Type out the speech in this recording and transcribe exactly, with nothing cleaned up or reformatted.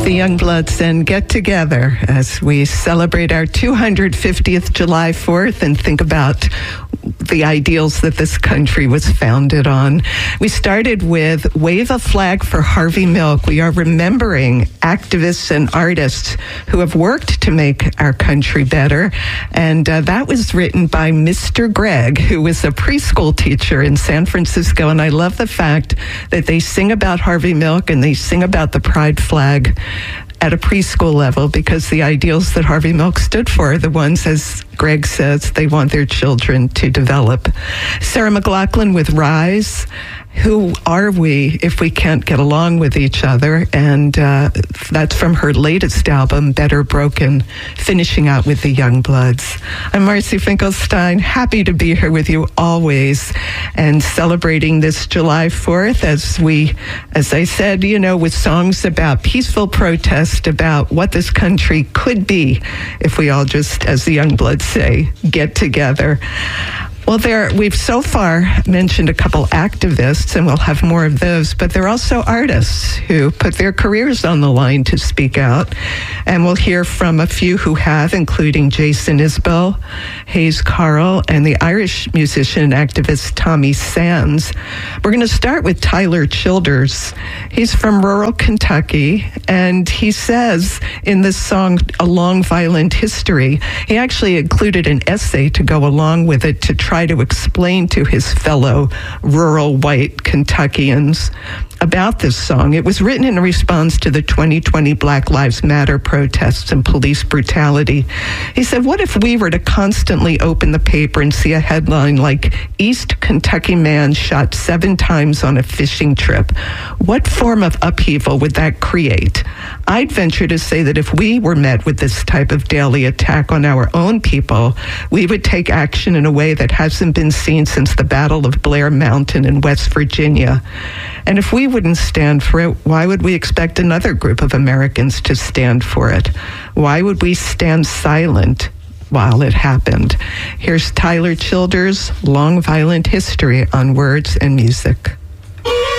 the Youngbloods and Get Together as we celebrate our two hundred fiftieth July fourth and think about the ideals that this country was founded on. We started with Wave a Flag for Harvey Milk. We are remembering activists and artists who have worked to make our country better. And uh, that was written by Mister Greg, who was a preschool teacher in San Francisco. And I love the fact that they sing about Harvey Milk and they sing about the pride flag at a preschool level, because the ideals that Harvey Milk stood for are the ones, as Greg says, they want their children to develop. Sarah McLachlan with Rise. Who are we if we can't get along with each other? And uh, that's from her latest album, Better Broken, finishing out with the Youngbloods. I'm Marcy Finkelstein, happy to be here with you always and celebrating this July fourth as we, as I said, you know, with songs about peaceful protest, about what this country could be if we all just, as the Youngbloods say, get together. Well, there we've so far mentioned a couple activists, and we'll have more of those, but there are also artists who put their careers on the line to speak out. And we'll hear from a few who have, including Jason Isbell, Hayes Carl, and the Irish musician and activist Tommy Sands. We're going to start with Tyler Childers. He's from rural Kentucky, and he says in this song, A Long Violent History, he actually included an essay to go along with it to try to explain to his fellow rural white Kentuckians about this song. It was written in response to the twenty twenty Black Lives Matter protests and police brutality. He said, what if we were to constantly open the paper and see a headline like, East Kentucky man shot seven times on a fishing trip? What form of upheaval would that create? I'd venture to say that if we were met with this type of daily attack on our own people, we would take action in a way that hasn't been seen since the Battle of Blair Mountain in West Virginia. And if we wouldn't stand for it, why would we expect another group of Americans to stand for it? Why would we stand silent while it happened? Here's Tyler Childers' Long Violent History on Words and Music.